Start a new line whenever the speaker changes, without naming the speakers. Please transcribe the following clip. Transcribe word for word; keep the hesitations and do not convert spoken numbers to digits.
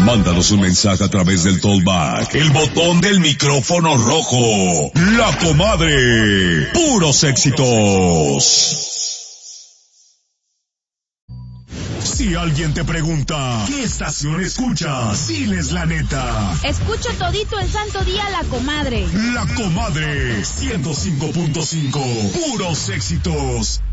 Mándanos un mensaje a través del Tollback, el botón del micrófono rojo. La Comadre. Puros éxitos. Si alguien te pregunta, ¿qué estación escuchas? Diles la neta.
Escucho todito el santo día La Comadre.
La Comadre, ciento cinco punto cinco. Puros éxitos.